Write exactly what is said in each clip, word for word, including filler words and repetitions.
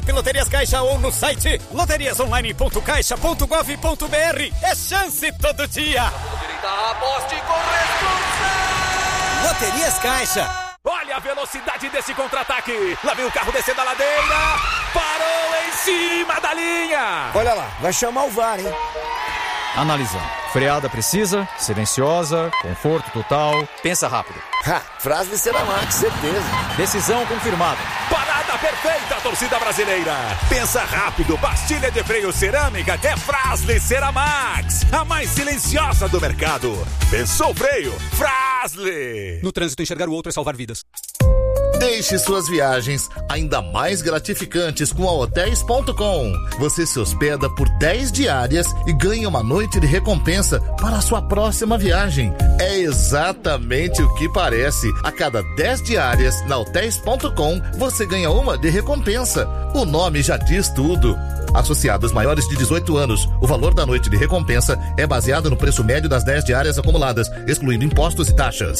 Loterias Caixa ou no site loterias online ponto caixa ponto gov ponto br. É chance todo dia. Aposte com responsabilidade. Loterias Caixa. Olha a velocidade desse contra-ataque. Lá vem o carro descendo a ladeira. Parou em cima da linha. Olha lá, vai chamar o V A R, hein? Analisando. Freada precisa, silenciosa, conforto total. Pensa rápido. Ha, Fras-le Ceramac, certeza. Decisão confirmada. Parada perfeita, torcida brasileira. Pensa rápido, pastilha de freio cerâmica é Fras-le Ceramax, a mais silenciosa do mercado. Pensou freio? Fras-le. No trânsito, enxergar o outro é salvar vidas. Deixe suas viagens ainda mais gratificantes com a hotéis ponto com. Você se hospeda por dez diárias e ganha uma noite de recompensa para a sua próxima viagem. É exatamente o que parece. A cada dez diárias na hotéis ponto com, você ganha uma de recompensa. O nome já diz tudo. Associados maiores de dezoito anos, o valor da noite de recompensa é baseado no preço médio das dez diárias acumuladas, excluindo impostos e taxas.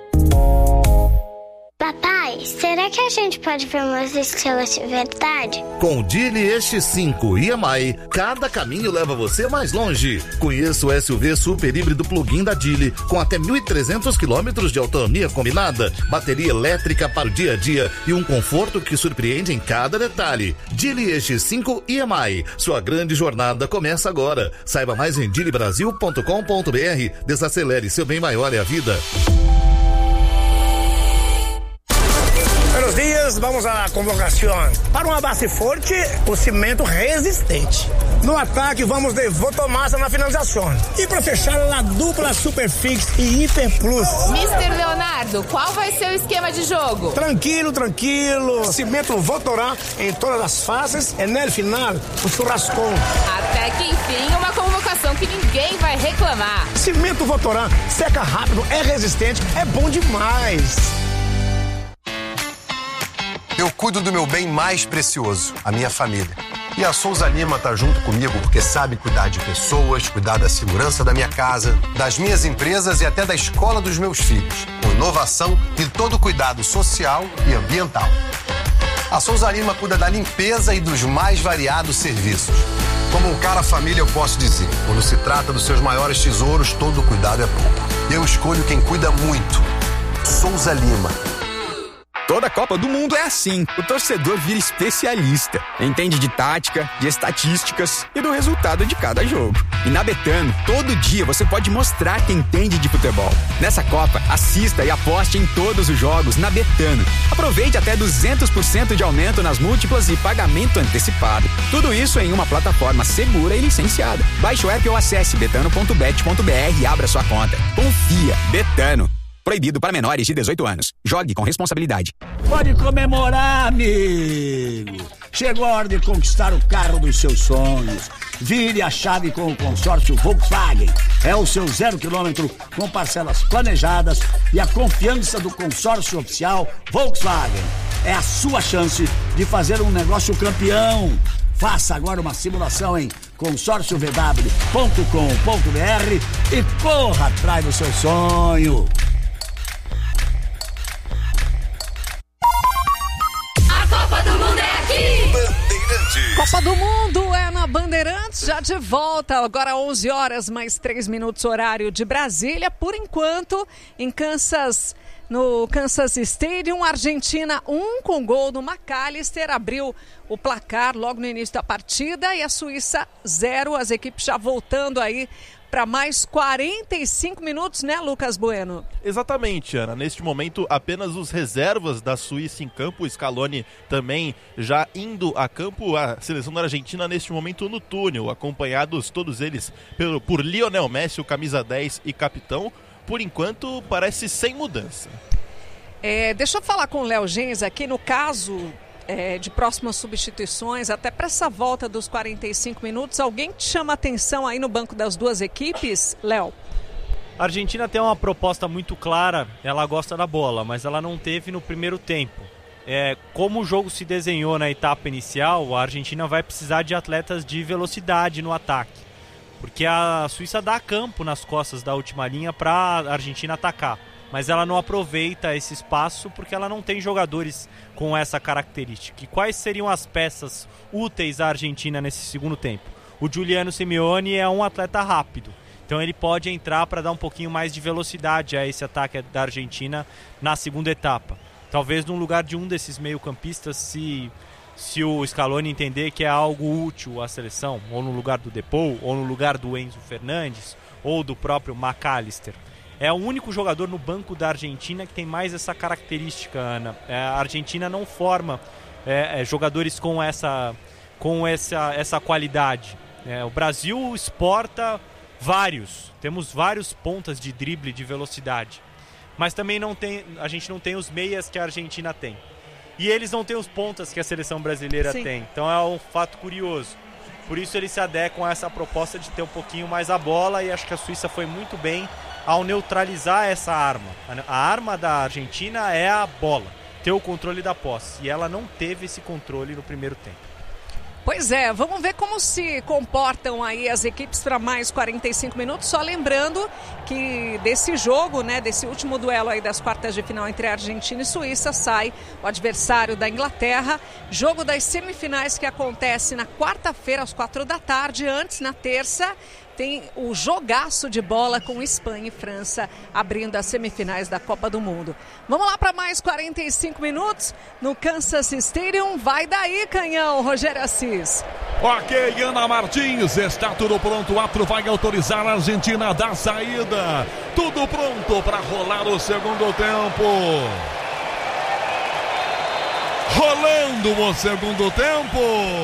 Papai, será que a gente pode ver umas estrelas de verdade? Com o Geely E X cinco e M I, cada caminho leva você mais longe. Conheça o S U V super híbrido plug-in da Geely, com até mil e trezentos quilômetros de autonomia combinada, bateria elétrica para o dia a dia e um conforto que surpreende em cada detalhe. Geely E X cinco e M I, sua grande jornada começa agora. Saiba mais em geely brasil ponto com ponto br. Desacelere, seu bem maior é a vida. Buenos dias, vamos à convocação. Para uma base forte, o cimento resistente. No ataque, vamos de Votomassa na finalização. E para fechar, a dupla Superfix e Hiper Plus. mister Leonardo, qual vai ser o esquema de jogo? Tranquilo, tranquilo. Cimento Votorã em todas as fases e no final, o churrascão. Até que enfim, uma convocação que ninguém vai reclamar. Cimento Votorã, seca rápido, é resistente, é bom demais. Eu cuido do meu bem mais precioso, a minha família. E a Souza Lima tá junto comigo porque sabe cuidar de pessoas, cuidar da segurança da minha casa, das minhas empresas e até da escola dos meus filhos, com inovação e todo o cuidado social e ambiental. A Souza Lima cuida da limpeza e dos mais variados serviços. Como um cara família, eu posso dizer, quando se trata dos seus maiores tesouros, todo cuidado é pouco. Eu escolho quem cuida muito. Souza Lima. Toda Copa do Mundo é assim. O torcedor vira especialista. Entende de tática, de estatísticas e do resultado de cada jogo. E na Betano, todo dia você pode mostrar que entende de futebol. Nessa Copa, assista e aposte em todos os jogos na Betano. Aproveite até duzentos por cento de aumento nas múltiplas e pagamento antecipado. Tudo isso em uma plataforma segura e licenciada. Baixe o app ou acesse betano ponto bet ponto br e abra sua conta. Confia. Betano. Proibido para menores de dezoito anos. Jogue com responsabilidade. Pode comemorar, amigo. Chegou a hora de conquistar o carro dos seus sonhos. Vire a chave com o consórcio Volkswagen. É o seu zero quilômetro com parcelas planejadas e a confiança do consórcio oficial Volkswagen. É a sua chance de fazer um negócio campeão. Faça agora uma simulação em consórcio v w ponto com ponto br e corra atrás do seu sonho. Copa do Mundo é aqui! Bandeirantes. Copa do Mundo é na Bandeirantes, já de volta. Agora onze horas mais três minutos, horário de Brasília. Por enquanto, em Kansas, no Kansas Stadium, Argentina um com gol do McAllister. Abriu o placar logo no início da partida. E a Suíça zero. As equipes já voltando aí para mais quarenta e cinco minutos, né, Lucas Bueno? Exatamente, Ana. Neste momento, apenas os reservas da Suíça em campo. O Scaloni também já indo a campo. A seleção da Argentina, neste momento, no túnel, acompanhados todos eles pelo, por Lionel Messi, o camisa dez e capitão. Por enquanto, parece sem mudança. É, deixa eu falar com o Léo Gens aqui, no caso é, de próximas substituições, até para essa volta dos quarenta e cinco minutos, alguém te chama atenção aí no banco das duas equipes, Léo? A Argentina tem uma proposta muito clara, ela gosta da bola, mas ela não teve no primeiro tempo. É, como o jogo se desenhou na etapa inicial, a Argentina vai precisar de atletas de velocidade no ataque, porque a Suíça dá campo nas costas da última linha para a Argentina atacar. mas ela não aproveita esse espaço porque ela não tem jogadores com essa característica. E quais seriam as peças úteis à Argentina nesse segundo tempo? O Giuliano Simeone é um atleta rápido, então ele pode entrar para dar um pouquinho mais de velocidade a esse ataque da Argentina na segunda etapa. Talvez no lugar de um desses meio-campistas, se, se o Scaloni entender que é algo útil à seleção, ou no lugar do Depou, ou no lugar do Enzo Fernandes, ou do próprio McAllister. É o único jogador no banco da Argentina que tem mais essa característica, Ana. A Argentina não forma é, é, jogadores com essa, com essa, essa qualidade. É, o Brasil exporta vários. Temos vários pontas de drible, de velocidade. Mas também não tem, a gente não tem os meias que a Argentina tem. E eles não têm os pontas que a seleção brasileira Sim. tem. Então é um fato curioso. Por isso eles se adequam a essa proposta de ter um pouquinho mais a bola, e acho que a Suíça foi muito bem ao neutralizar essa arma. A arma da Argentina é a bola, ter o controle da posse, e ela não teve esse controle no primeiro tempo. Pois é, vamos ver como se comportam aí as equipes para mais quarenta e cinco minutos. Só lembrando que desse jogo, né, desse último duelo aí das quartas de final entre Argentina e Suíça, sai o adversário da Inglaterra. Jogo das semifinais que acontece na quarta-feira às quatro da tarde. Antes, na terça, tem o jogaço de bola com Espanha e França abrindo as semifinais da Copa do Mundo. Vamos lá para mais quarenta e cinco minutos no Kansas Stadium. Vai daí, canhão, Rogério Assis. Ok, Ana Martins, está tudo pronto. O árbitro vai autorizar a Argentina a dar saída. Tudo pronto para rolar o segundo tempo. Rolando o segundo tempo.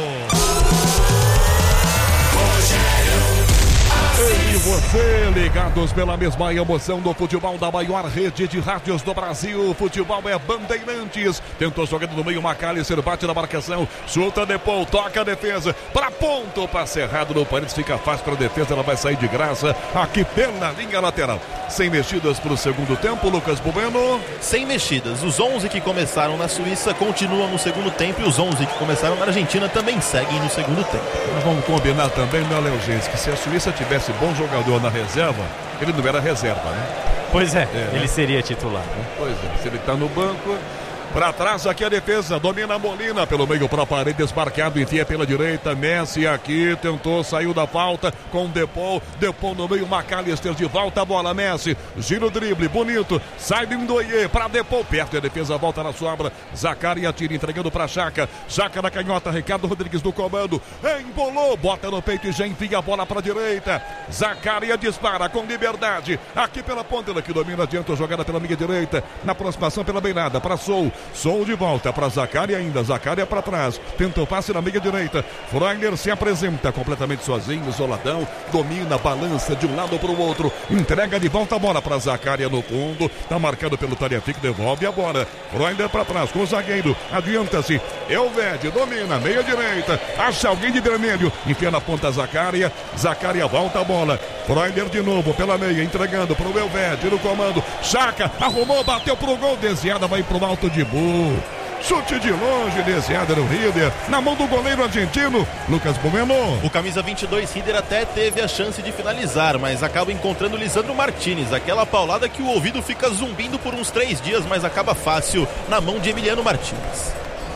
Eu e você, ligados pela mesma emoção do futebol da maior rede de rádios do Brasil. Futebol é Bandeirantes. Tentou jogando no meio, McAllister bate na marcação, chuta Depou, toca a defesa, para ponto, passe errado no Paredes, fica fácil para a defesa, ela vai sair de graça aqui pela linha lateral. Sem mexidas para o segundo tempo, Lucas Bueno. Sem mexidas, os onze que começaram na Suíça continuam no segundo tempo, e os onze que começaram na Argentina também seguem no segundo tempo. Nós vamos combinar também, meu Léo Gens, que se a Suíça tivesse bom jogador na reserva, ele não era reserva, né? Pois é, é ele né? seria titular, né? Pois é, se ele tá no banco. Para trás aqui a defesa, domina Molina pelo meio para a parede, desmarcado, enfia pela direita, Messi aqui, tentou, saiu da falta com Depou, Depou no meio, McAllister de volta, a bola, Messi, gira o drible, bonito, sai do Ndoye para Depou, perto a defesa, volta na sobra, Zaccaria tira, entregando para Chaca, Chaca na canhota, Ricardo Rodrigues do comando, embolou, bota no peito e já enfia a bola para a direita, Zaccaria dispara com liberdade, aqui pela ponta, que domina, adianta a jogada pela minha direita, na aproximação pela beirada, para Sou, Sou de volta para Zaccaria ainda, Zaccaria para trás, tentou passe na meia direita, Freuler se apresenta completamente sozinho, isoladão, domina, balança de um lado para o outro, entrega de volta a bola para Zaccaria no fundo, tá marcado pelo Tagliafico, devolve a bola, Freuler para trás com o zagueiro, adianta-se, Elvedi domina, meia direita, acha alguém de vermelho, enfia na ponta Zaccaria, Zaccaria volta a bola, Freuler de novo pela meia, entregando para o Elvedi no comando, Chaca, arrumou, bateu pro gol, desviada, vai pro alto de boa. Chute de longe, desviada no Rieder, na mão do goleiro argentino, Lucas Bueno. O camisa vinte e dois, Rieder, até teve a chance de finalizar, mas acaba encontrando Lisandro Martínez, aquela paulada que o ouvido fica zumbindo por uns três dias, mas acaba fácil na mão de Emiliano Martínez.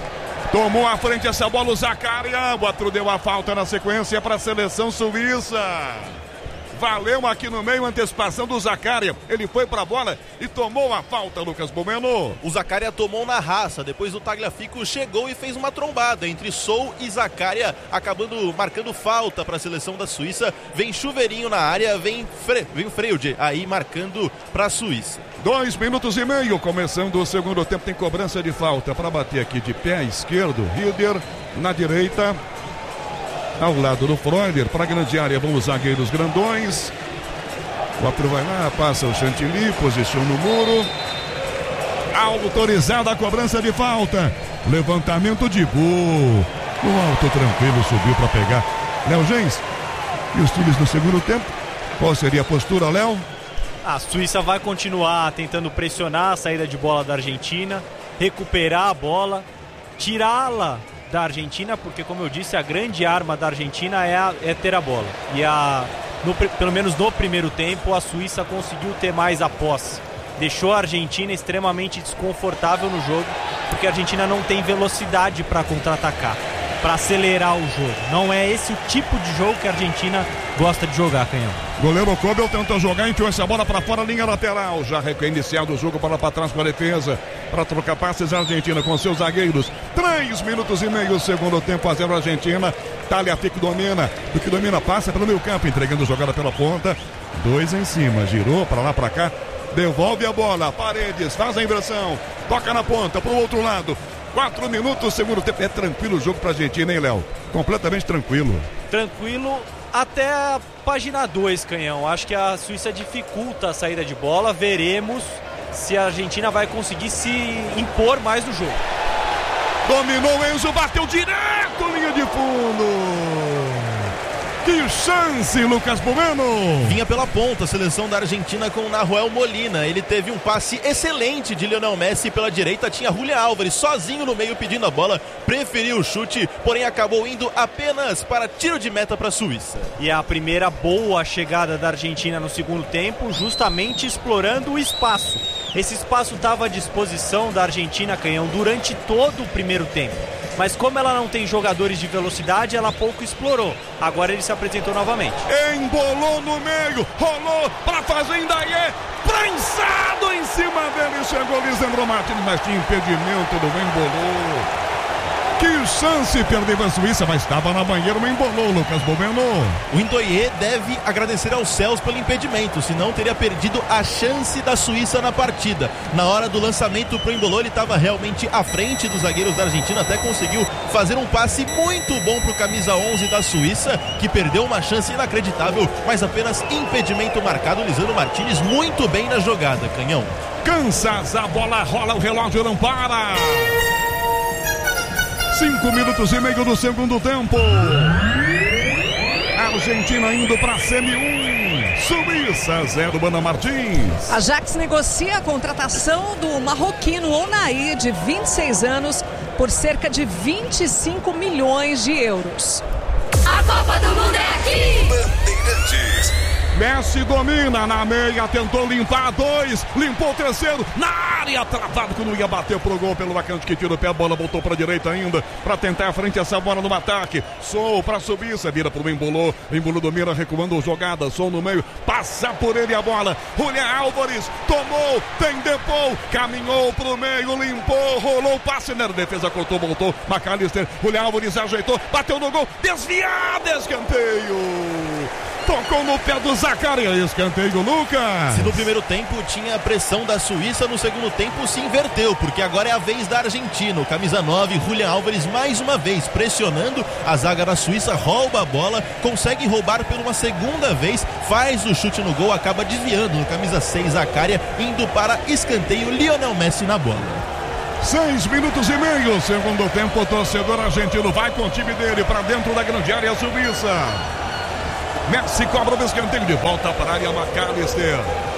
Tomou à frente essa bola o Zaccaria, o outro deu a falta na sequência para a seleção suíça. Valeu aqui no meio, antecipação do Zaccaria. Ele foi pra bola e tomou a falta, Lucas Bueno. O Zaccaria tomou na raça, depois o Tagliafico chegou e fez uma trombada entre Sou e Zaccaria, acabando marcando falta para a seleção da Suíça. Vem Chuveirinho na área, vem, Fre... vem o Freude aí marcando para a Suíça. Dois minutos e meio, começando o segundo tempo, tem cobrança de falta para bater aqui de pé esquerdo, Rieder na direita. Ao lado do Freuler, para a grande área vão os zagueiros grandões. O árbitro vai lá, passa o Chantilly, posiciona o muro. Autorizada a cobrança de falta. Levantamento de gol. O alto tranquilo subiu para pegar. Léo Gens, e os times no segundo tempo? Qual seria a postura, Léo? A Suíça vai continuar tentando pressionar a saída de bola da Argentina, recuperar a bola, tirá-la da Argentina, porque, como eu disse, a grande arma da Argentina é, a, é ter a bola. E a, no, pelo menos no primeiro tempo, a Suíça conseguiu ter mais a posse. deixou a Argentina extremamente desconfortável no jogo, porque a Argentina não tem velocidade para contra-atacar, para acelerar o jogo. Não é esse o tipo de jogo que a Argentina gosta de jogar, Canhão. Goleiro Kobel tenta jogar, enfiou essa bola para fora, linha lateral. Já reiniciado o jogo para para trás com a defesa. Para trocar passes a Argentina com seus zagueiros. Três minutos e meio, segundo tempo, a zero Argentina. Tagliafico domina. O que domina passa pelo meio campo, entregando jogada pela ponta. Dois em cima, girou para lá, para cá. Devolve a bola, Paredes, faz a inversão. Toca na ponta, para o outro lado. Quatro minutos, segundo tempo. É tranquilo o jogo para a Argentina, hein, Léo? Completamente tranquilo. Tranquilo até a página dois, Canhão. Acho que a Suíça dificulta a saída de bola. Veremos se a Argentina vai conseguir se impor mais no jogo. Dominou Enzo, bateu direto, linha de fundo. Que chance, Lucas Bueno! Vinha pela ponta a seleção da Argentina com o Nahuel Molina. Ele teve um passe excelente de Lionel Messi pela direita. Tinha Julián Álvares sozinho no meio pedindo a bola. Preferiu o chute, porém acabou indo apenas para tiro de meta para a Suíça. E a primeira boa chegada da Argentina no segundo tempo, justamente explorando o espaço. Esse espaço estava à disposição da Argentina, Canhão, durante todo o primeiro tempo. Mas como ela não tem jogadores de velocidade, ela pouco explorou. Agora ele se apresentou novamente. Embolou no meio, rolou para Fazenda e é prensado em cima dele. Chegou Lisandro Martins, mas tinha impedimento do embolou. Que chance, perdeu a Suíça, mas estava na banheira, mas embolou, Lucas Bueno. O Ndoye deve agradecer aos céus pelo impedimento, senão teria perdido a chance da Suíça na partida. Na hora do lançamento pro embolou, ele estava realmente à frente dos zagueiros da Argentina, até conseguiu fazer um passe muito bom pro camisa onze da Suíça, que perdeu uma chance inacreditável, mas apenas impedimento marcado. Lisandro Martins muito bem na jogada, Canhão. Kansas, a bola rola, o relógio não para. Cinco minutos e meio do segundo tempo. Argentina indo para semi um. Suíça zero, Bana Martins. A Ajax negocia a contratação do marroquino Onaí, de vinte e seis anos, por cerca de vinte e cinco milhões de euros. A Copa do Mundo é aqui! Bandeirantes. Messi domina na meia, tentou limpar dois, limpou o terceiro, na área, travado que não ia bater pro gol pelo Vacante, que tira o pé, a bola voltou pra direita ainda, pra tentar a frente essa bola no ataque. Sou pra Suíça, vira pro Embolou, Embolou domina, recuando jogada, Sou no meio, passa por ele a bola, Julián Álvares, tomou, tem Depou, caminhou pro meio, limpou, rolou o passe, né? Defesa cortou, voltou, McAllister, Julián Álvares ajeitou, bateu no gol, desviado, escanteio. Tocou no pé do Zacarias, escanteio, Lucas. Se no primeiro tempo tinha a pressão da Suíça, no segundo tempo se inverteu, porque agora é a vez da Argentina. O camisa nove, Julián Álvares, mais uma vez pressionando a zaga da Suíça, rouba a bola, consegue roubar por uma segunda vez, faz o chute no gol, acaba desviando no camisa seis, Zacarias, indo para escanteio, Lionel Messi na bola. Seis minutos e meio, segundo tempo, o torcedor argentino vai com o time dele para dentro da grande área Suíça. Messi cobra o escanteio, de volta para a área, McAllister.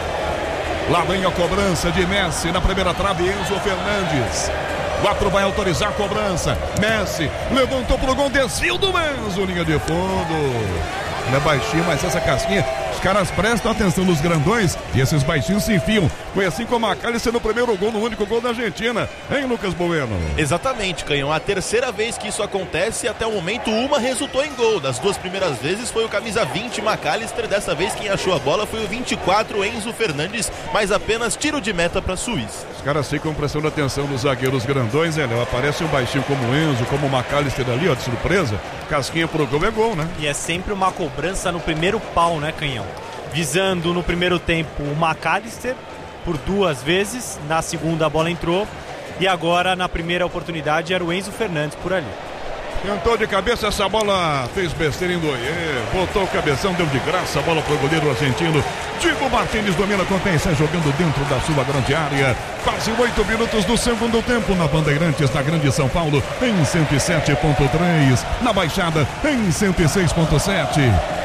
Lá vem a cobrança de Messi na primeira trave, Enzo Fernandes. Quatro vai autorizar a cobrança. Messi levantou pro gol, desvio do Enzo, linha de fundo. Ele é baixinho, mas essa casquinha, os caras prestam atenção nos grandões e esses baixinhos se enfiam. Foi assim como a McAllister no primeiro gol, no único gol da Argentina, hein, Lucas Bueno? Exatamente, Canhão. A terceira vez que isso acontece, até o momento, uma resultou em gol. Das duas primeiras vezes foi o camisa vinte, McAllister. Dessa vez quem achou a bola foi o vinte e quatro, Enzo Fernandes, mas apenas tiro de meta para a Suíça. Os caras ficam prestando atenção nos zagueiros grandões, né? Aparece um baixinho como o Enzo, como o McAllister ali, ó, de surpresa. Casquinha pro gol é gol, né? E é sempre uma cobrança no primeiro pau, né, Canhão? Visando no primeiro tempo o McAllister por duas vezes, na segunda a bola entrou e agora na primeira oportunidade era o Enzo Fernandes por ali. Tentou de cabeça, essa bola fez besteira em Ndoye, botou o cabeção, deu de graça a bola pro goleiro argentino. Diego Martins domina com atenção, jogando dentro da sua grande área. Quase oito minutos do segundo tempo na Bandeirantes, na Grande São Paulo, em cento e sete ponto três, na Baixada, em cento e seis ponto sete.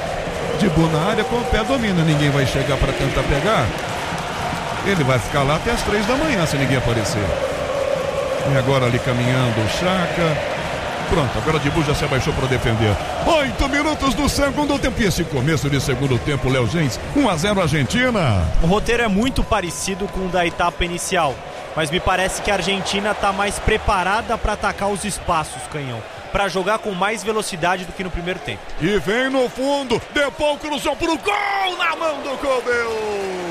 De boa na área, com o pé domina, ninguém vai chegar para tentar pegar. Ele vai ficar lá até as três da manhã se ninguém aparecer. E agora ali caminhando o Chaka. Pronto, agora Dibu já se abaixou para defender. Oito minutos do segundo tempo. E esse começo de segundo tempo, Léo Gens, um a zero Argentina. O roteiro é muito parecido com o da etapa inicial, mas me parece que a Argentina está mais preparada para atacar os espaços, Canhão, para jogar com mais velocidade do que no primeiro tempo. E vem no fundo, Depou cruzou pro gol na mão do Cobel.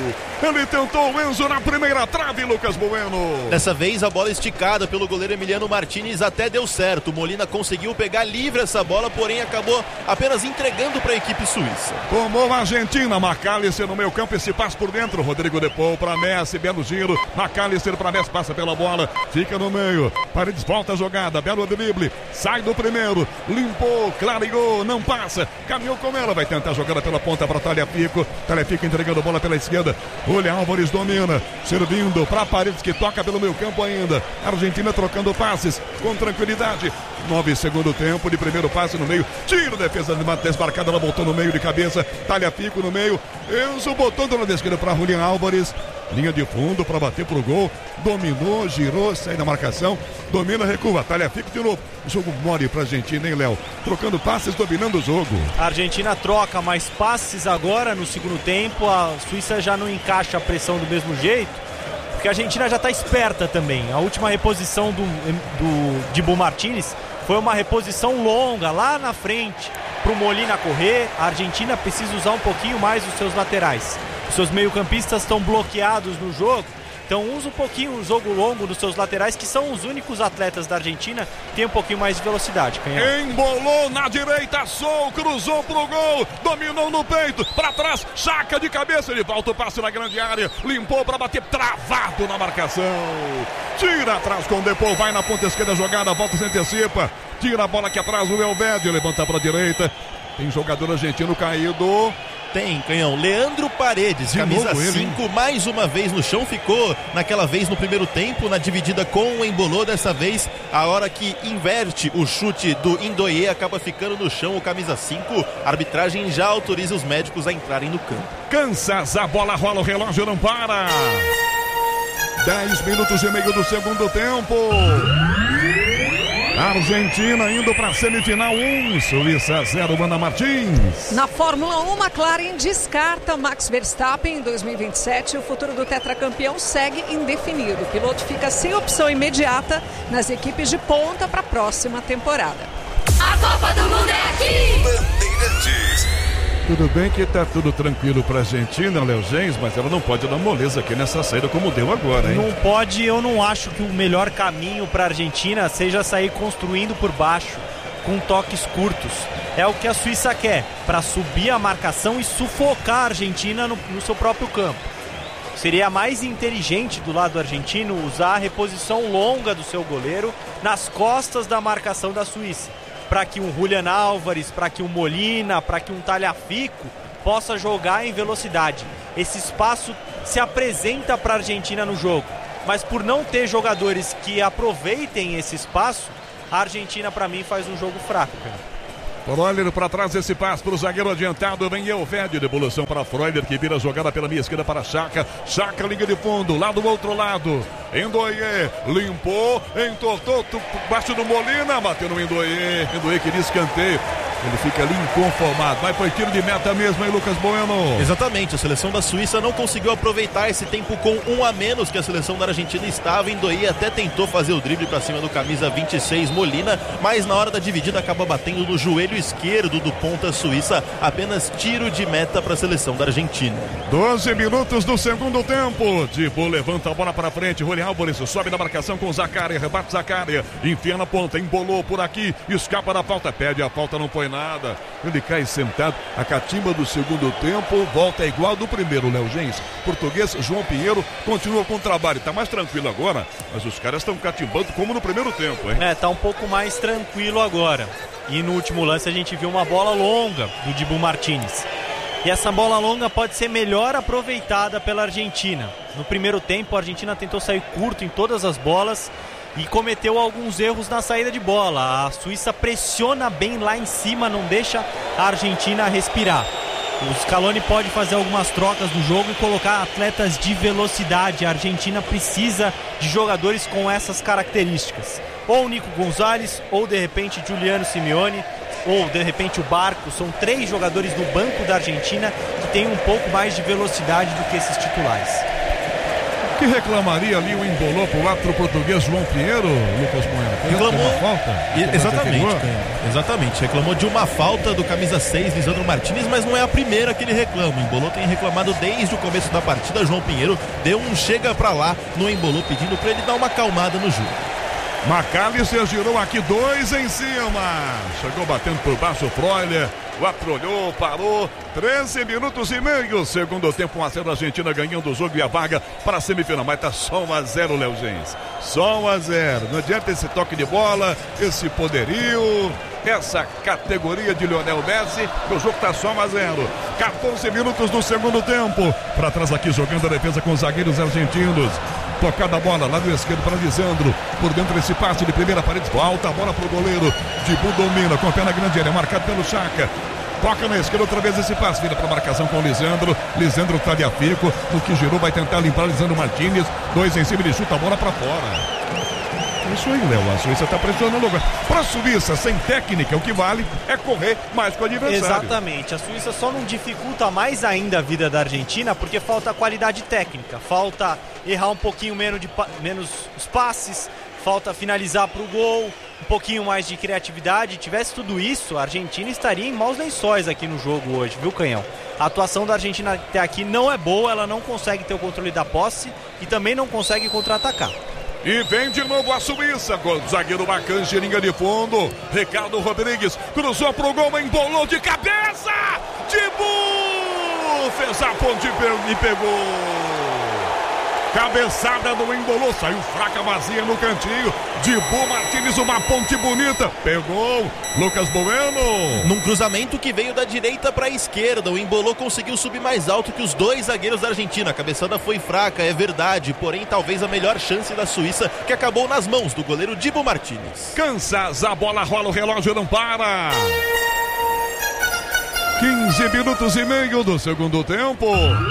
Ele tentou o Enzo na primeira trave, Lucas Bueno. Dessa vez a bola esticada pelo goleiro Emiliano Martinez até deu certo. Molina conseguiu pegar livre essa bola, porém acabou apenas entregando para a equipe suíça. Tomou a Argentina, McAllister no meio campo, esse passe por dentro, Rodrigo Depou para Messi, belo giro, McAllister para Messi, passa pela bola, fica no meio, Paredes volta a jogada, belo drible, sai do primeiro, limpou, clareou, não passa, caminhou com ela, vai tentar jogada pela ponta para Tagliafico, Tagliafico entregando a bola pela esquerda, Julián Álvares domina, servindo para Paredes que toca pelo meio campo ainda, Argentina trocando passes com tranquilidade. Nove segundo tempo de primeiro passe no meio, tiro, defesa desmarcada, ela voltou no meio de cabeça, Tagliafico no meio, Enzo botou do lado esquerdo para Julián Álvares, linha de fundo para bater pro gol, dominou, girou, sai da marcação, domina, recua, Tagliafico de novo, jogo mole pra Argentina, hein, Léo? Trocando passes, dominando o jogo. A Argentina troca mais passes agora no segundo tempo, a Suíça já não encaixa a pressão do mesmo jeito, porque a Argentina já está esperta também. A última reposição do, do Dibu Martinez foi uma reposição longa lá na frente para o Molina correr. A Argentina precisa usar um pouquinho mais os seus laterais. Os seus meio-campistas estão bloqueados no jogo, então usa um pouquinho o jogo longo dos seus laterais, que são os únicos atletas da Argentina que tem um pouquinho mais de velocidade. Canhão. Embolou na direita, Sou, cruzou pro gol, dominou no peito, para trás, Chaca de cabeça, ele volta o passe na grande área, limpou para bater, travado na marcação, tira atrás com o Depou, vai na ponta esquerda, jogada, volta, se antecipa, tira a bola aqui atrás, o Elvédio levanta para a direita, tem jogador argentino caído. Tem, Canhão. Leandro Paredes, de camisa cinco, mais uma vez no chão, ficou naquela vez no primeiro tempo, na dividida com o Embolou. Dessa vez, a hora que inverte o chute do Indoie, acaba ficando no chão o camisa cinco. A arbitragem já autoriza os médicos a entrarem no campo. Kansas, a bola rola, o relógio não para. Dez minutos e meio do segundo tempo. Argentina indo para a semifinal, um, Suíça zero, Ana Martins. Na Fórmula um, McLaren descarta Max Verstappen em dois mil e vinte e sete. O futuro do tetracampeão segue indefinido. O piloto fica sem opção imediata nas equipes de ponta para a próxima temporada. A Copa do Mundo é aqui! Bandeirantes. Tudo bem que tá tudo tranquilo pra Argentina, Léo Gens, mas ela não pode dar moleza aqui nessa saída como deu agora, hein? Não pode, eu não acho que o melhor caminho pra Argentina seja sair construindo por baixo, com toques curtos. É o que a Suíça quer, pra subir a marcação e sufocar a Argentina no, no seu próprio campo. Seria mais inteligente do lado argentino usar a reposição longa do seu goleiro nas costas da marcação da Suíça, para que um Julián Álvares, para que um Molina, para que um Tagliafico possa jogar em velocidade. Esse espaço se apresenta para a Argentina no jogo, mas por não ter jogadores que aproveitem esse espaço, a Argentina, para mim, faz um jogo fraco, cara. Freuler para trás, esse passe para o zagueiro adiantado, vem Elvédio, devolução para Freuler, que vira a jogada pela minha esquerda para Chaca, Chaca linha de fundo, lá do outro lado, Endoie, limpou, entortou, baixo do Molina, bateu no Endoie, Endoie queria escanteio, ele fica ali inconformado, vai para o tiro de meta mesmo, hein, Lucas Bueno? Exatamente, a seleção da Suíça não conseguiu aproveitar esse tempo com um a menos que a seleção da Argentina estava. Endoie até tentou fazer o drible para cima do camisa vinte e seis, Molina, mas na hora da dividida acaba batendo no joelho esquerdo do ponta suíça, apenas tiro de meta para a seleção da Argentina. doze minutos do segundo tempo, Dibu levanta a bola para frente, Julián Álvares sobe na marcação com Zaccaria, rebate Zaccaria, enfia na ponta, embolou por aqui, escapa da falta, pede a falta, não põe nada, ele cai sentado, a catimba do segundo tempo volta igual do primeiro, Léo Gens. Português João Pinheiro continua com o trabalho, tá mais tranquilo agora, mas os caras estão catimbando como no primeiro tempo, hein? É, tá um pouco mais tranquilo agora. E no último lance a gente viu uma bola longa do Dibu Martinez. E essa bola longa pode ser melhor aproveitada pela Argentina. No primeiro tempo a Argentina tentou sair curto em todas as bolas e cometeu alguns erros na saída de bola. A Suíça pressiona bem lá em cima, não deixa a Argentina respirar. O Scaloni pode fazer algumas trocas no jogo e colocar atletas de velocidade. A Argentina precisa de jogadores com essas características. Ou o Nico Gonzalez, ou de repente Giuliano Simeone, ou de repente o Barco. São três jogadores do banco da Argentina que têm um pouco mais de velocidade do que esses titulares. Que reclamaria ali o embolou pro árbitro português João Pinheiro, Lucas Moura? Reclamou uma falta? E, exatamente, exatamente. Reclamou de uma falta do camisa seis, Lisandro Martinez, mas não é a primeira que ele reclama. O Embolou tem reclamado desde o começo da partida. João Pinheiro deu um chega pra lá no Embolou, pedindo pra ele dar uma acalmada no jogo. McAllister girou aqui, dois em cima. Chegou batendo por baixo o Freuler. O árbitro olhou, parou. treze minutos e meio. Segundo tempo, um a zero, a Argentina ganhando o jogo e a vaga para a semifinal. Mas tá só um a zero, Léo Gens. Só um a zero. Não adianta esse toque de bola, esse poderio, essa categoria de Lionel Messi, que o jogo tá só um a zero. quatorze minutos do segundo tempo. Para trás aqui, jogando a defesa com os zagueiros argentinos. Tocada a bola, lado esquerdo para Lisandro. Por dentro esse passe de primeira parede. Alta a bola para o goleiro. Dibu domina com a pé na grande área. Marcado pelo Chaka. Toca na esquerda outra vez esse passe. Vira para marcação com o Lisandro. Lisandro tá de afico. No que girou vai tentar limpar Lisandro Martinez. Dois em cima, ele chuta a bola para fora. Isso aí, Léo. A Suíça está pressionando agora. Para a Suíça, sem técnica, o que vale é correr mais com o adversário. Exatamente. A Suíça só não dificulta mais ainda a vida da Argentina porque falta qualidade técnica. Falta errar um pouquinho menos, de, menos os passes. Falta finalizar para o gol. Um pouquinho mais de criatividade. Tivesse tudo isso, a Argentina estaria em maus lençóis aqui no jogo hoje, viu, Canhão? A atuação da Argentina até aqui não é boa. Ela não consegue ter o controle da posse e também não consegue contra-atacar. E vem de novo a Suíça, com o zagueiro Bacanche, linha de fundo. Ricardo Rodrigues cruzou pro gol, embolou de cabeça. Dibu fez a ponte e pegou. Cabeçada do embolou, saiu fraca, vazia no cantinho. Dibu Martinez, uma ponte bonita. Pegou Lucas Bueno. Num cruzamento que veio da direita para a esquerda, o Embolou conseguiu subir mais alto que os dois zagueiros da Argentina. A cabeçada foi fraca, é verdade, porém talvez a melhor chance da Suíça, que acabou nas mãos do goleiro Dibu Martinez. Kansas, a bola rola, o relógio não para. quinze minutos e meio do segundo tempo.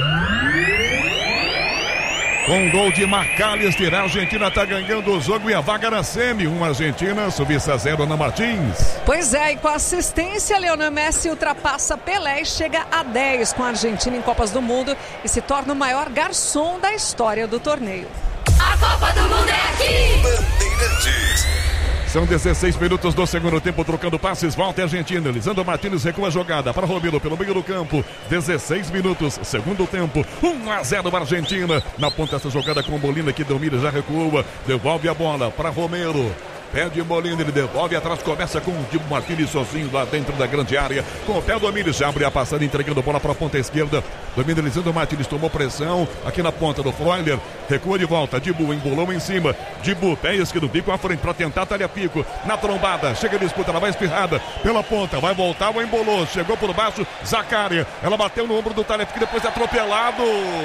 Com gol de McAllister, a Argentina está ganhando o jogo e a vaga na semi. Um Argentina, Suíça zero, Ana Martins. Pois é, e com assistência, Lionel Messi ultrapassa Pelé e chega a dez com a Argentina em Copas do Mundo e se torna o maior garçom da história do torneio. A Copa do Mundo é aqui! Bandeirantes. São dezesseis minutos do segundo tempo, trocando passes, volta a Argentina. Lisandro Martinez recua a jogada para Romero pelo meio do campo. dezesseis minutos, segundo tempo, um a zero Argentina. Na ponta essa jogada com o Molina que domina, já recua, devolve a bola para Romero. Pede Molina, ele devolve atrás, começa com o Dibu Martinez sozinho lá dentro da grande área. Com o pé domina, já abre a passada, entregando a bola para a ponta esquerda. Domina Lisandro Martinez, tomou pressão aqui na ponta do Freuler. Recua de volta, Dibu embolou em cima. Dibu, pé esquerdo, bico à frente para tentar talha-pico. Na trombada, chega a disputa, ela vai espirrada pela ponta, vai voltar, o embolou. Chegou por baixo, Zaccaria. Ela bateu no ombro do talha-pico, depois atropelado.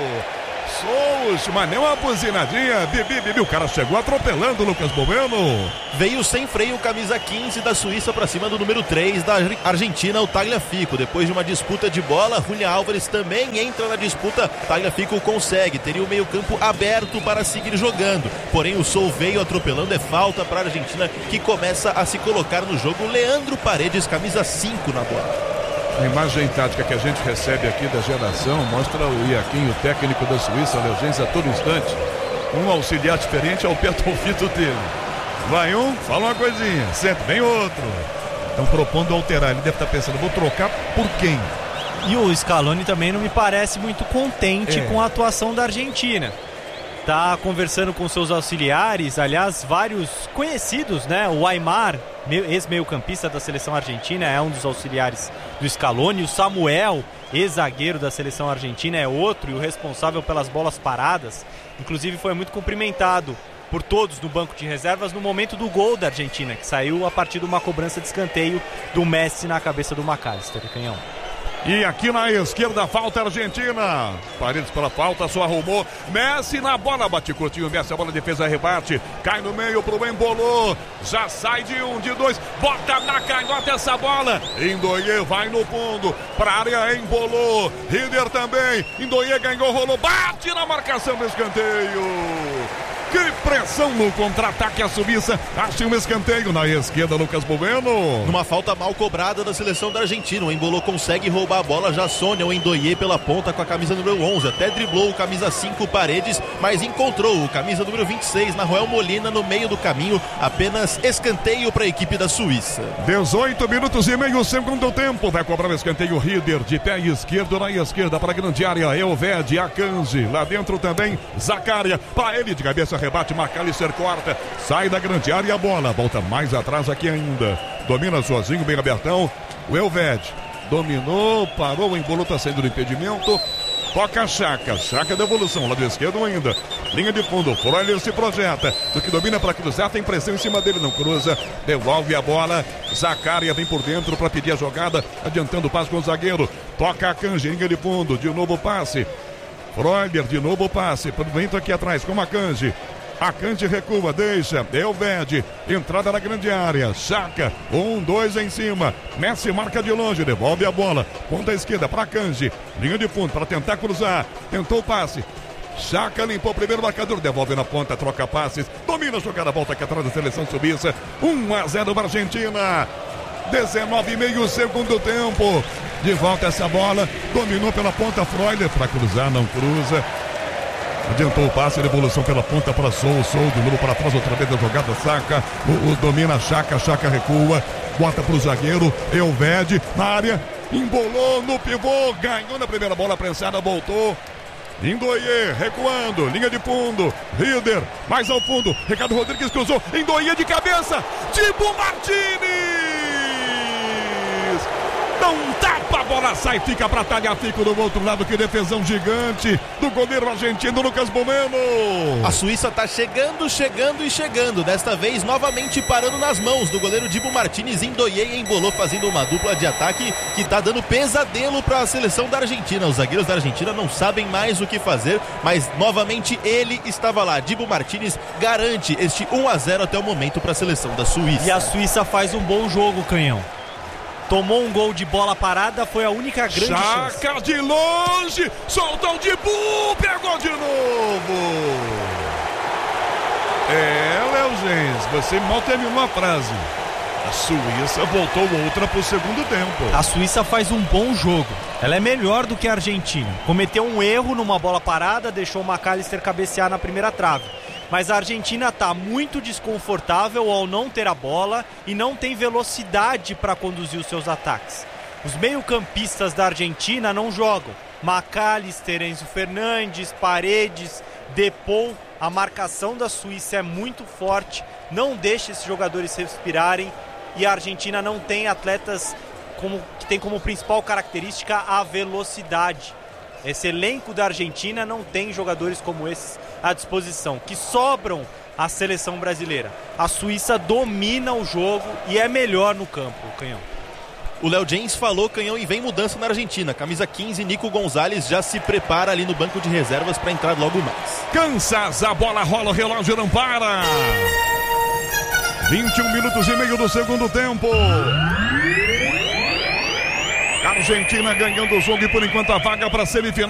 Souza, mas nem uma buzinadinha. Bibi, bibi, o cara chegou atropelando o Lucas Bueno. Veio sem freio o camisa quinze da Suíça para cima do número três da Argentina, o Tagliafico. Depois de uma disputa de bola, Julián Álvares também entra na disputa. Tagliafico consegue, teria o meio campo aberto para seguir jogando. Porém o Sou veio atropelando, é falta para a Argentina que começa a se colocar no jogo. Leandro Paredes, camisa cinco na bola. A imagem tática que a gente recebe aqui da geração mostra o Iaquinho, técnico da Suíça, Leugência, a todo instante. Um auxiliar diferente ao pé do ouvido dele. Vai um, fala uma coisinha, sempre vem outro. Estão propondo alterar, ele deve estar pensando, vou trocar por quem? E o Scaloni também não me parece muito contente é. com a atuação da Argentina. Tá conversando com seus auxiliares, aliás, vários conhecidos, né? O Aimar, ex-meio-campista da seleção argentina, é um dos auxiliares do Scaloni. O Samuel, ex-zagueiro da seleção argentina, é outro e o responsável pelas bolas paradas. Inclusive foi muito cumprimentado por todos no banco de reservas no momento do gol da Argentina, que saiu a partir de uma cobrança de escanteio do Messi na cabeça do McAllister, Canhão. E aqui na esquerda, falta Argentina. Paredes para falta, só arrumou. Messi na bola, bate curtinho. Messi, a bola, defesa, rebate. Cai no meio pro Embolou. Já sai de um, de dois. Bota na canhota essa bola. Indoie vai no fundo. Pra área, Embolou. Rider também. Indoie ganhou, rolou. Bate na marcação do escanteio. Que pressão no contra-ataque, a Suíça acha um escanteio na esquerda, Lucas Bueno. Numa falta mal cobrada da seleção da Argentina, o Embolou consegue roubar a bola, já Sônia, o Endoie pela ponta com a camisa número onze, até driblou o camisa cinco Paredes, mas encontrou o camisa número vinte e seis, Nahuel Molina, no meio do caminho, apenas escanteio para a equipe da Suíça. dezoito minutos e meio, segundo tempo, vai cobrar o escanteio Rider, de pé esquerdo na esquerda para a grande área, Elved, Akanji, lá dentro também, Zaccaria, para ele de cabeça, rebate, McAllister corta, sai da grande área a bola, volta mais atrás aqui ainda, domina sozinho, bem abertão, o Elved dominou, parou, o Embolou está saindo do impedimento, toca a Chaca, Chaca de evolução, lado esquerdo ainda, linha de fundo, Freuler se projeta, do que domina para cruzar, tem pressão em cima dele, não cruza, devolve a bola, Zaccaria vem por dentro para pedir a jogada, adiantando o passe com o zagueiro, toca a Kanji, linha de fundo, de novo passe, Freuler, de novo o passe, por dentro aqui atrás com a Kanji. A Kanji recua, deixa, Elved, entrada na grande área, Chaca, um, dois em cima, Messi marca de longe, devolve a bola, ponta esquerda para Kanji, linha de fundo para tentar cruzar, tentou o passe, Chaca limpou o primeiro marcador, devolve na ponta, troca passes, domina a jogada, volta aqui atrás da seleção suíça, um a zero para a Argentina. dezenove e meio segundo tempo. De volta essa bola. Dominou pela ponta Freuler para cruzar, não cruza. Adiantou o passe, devolução pela ponta para Sou. Sou de novo para trás, outra vez a jogada saca. O, o domina Chaca, Chaca recua. Bota para o zagueiro. Elved na área. Embolou no pivô. Ganhou na primeira bola prensada, voltou. Indoie recuando, linha de fundo, Rider, mais ao fundo, Ricardo Rodrigues cruzou, Indoie de cabeça, Dibu Martínez! Dá um tapa, a bola sai, fica para Tagliafico do outro lado, que defesão gigante do goleiro argentino Lucas Bueno. A Suíça tá chegando, chegando e chegando, desta vez novamente parando nas mãos do goleiro Dibu Martínez, Indoie e Embolou fazendo uma dupla de ataque que tá dando pesadelo para a seleção da Argentina. Os zagueiros da Argentina não sabem mais o que fazer, mas novamente ele estava lá. Dibu Martínez garante este um a zero até o momento para a seleção da Suíça. E a Suíça faz um bom jogo, Canhão. Tomou um gol de bola parada, foi a única grande Chaca chance. Chaca de longe, soltou o Dibu, pegou de novo. É, Léo Gens, você mal terminou a frase. A Suíça voltou outra pro segundo tempo. A Suíça faz um bom jogo. Ela é melhor do que a Argentina. Cometeu um erro numa bola parada, deixou o McAllister cabecear na primeira trave. Mas a Argentina está muito desconfortável ao não ter a bola e não tem velocidade para conduzir os seus ataques. Os meio-campistas da Argentina não jogam. McAllister, Enzo Fernandes, Paredes, Depou. A marcação da Suíça é muito forte, não deixa esses jogadores respirarem e a Argentina não tem atletas como, que tem como principal característica a velocidade. Esse elenco da Argentina não tem jogadores como esses à disposição, que sobram à seleção brasileira. A Suíça domina o jogo e é melhor no campo, Canhão. O Léo James falou, Canhão, e vem mudança na Argentina. Camisa quinze, Nico Gonzalez já se prepara ali no banco de reservas para entrar logo mais. Kansas, a bola rola, o relógio não para. vinte e um minutos e meio do segundo tempo. Argentina ganhando o jogo e por enquanto a vaga para a semifinal.